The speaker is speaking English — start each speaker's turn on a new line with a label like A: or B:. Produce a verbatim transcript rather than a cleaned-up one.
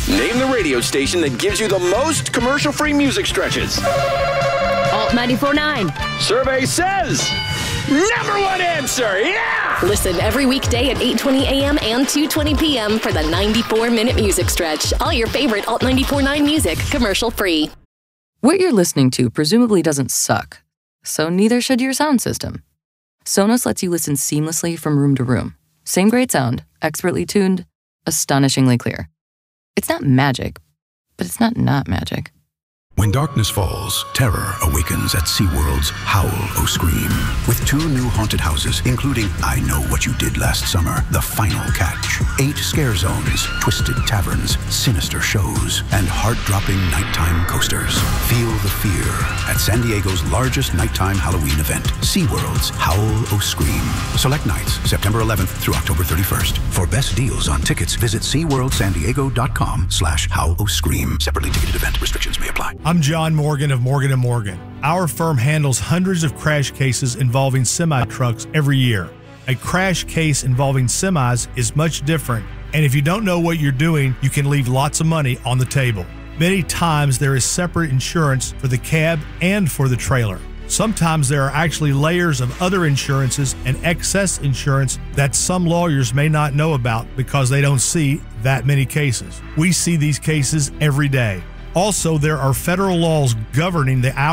A: Name the radio station that gives you the most commercial-free music stretches.
B: Alt ninety-four point nine.
A: Survey says number one answer. Yeah!
C: Listen every weekday at eight twenty a.m. and two twenty p.m. for the ninety-four minute music stretch. All your favorite Alt ninety-four point nine music, commercial-free.
D: What you're listening to presumably doesn't suck, so neither should your sound system. Sonos lets you listen seamlessly from room to room. Same great sound, expertly tuned, astonishingly clear. It's not magic, but it's not not magic.
E: When darkness falls, terror awakens at SeaWorld's Howl O Scream. With two new haunted houses, including I Know What You Did Last Summer, The Final Catch, eight scare zones, twisted taverns, sinister shows, and heart-dropping nighttime coasters. Feel the fear at San Diego's largest nighttime Halloween event, SeaWorld's Howl O Scream. Select nights, September eleventh through October thirty-first. For best deals on tickets, visit SeaWorldSanDiego.com slash Howl O Scream. Separately ticketed event. Restrictions may apply.
F: I'm John Morgan of Morgan and Morgan. Our firm handles hundreds of crash cases involving semi-trucks every year. A crash case involving semis is much different, and if you don't know what you're doing, you can leave lots of money on the table. Many times there is separate insurance for the cab and for the trailer. Sometimes there are actually layers of other insurances and excess insurance that some lawyers may not know about because they don't see that many cases. We see these cases every day. Also, there are federal laws governing the hours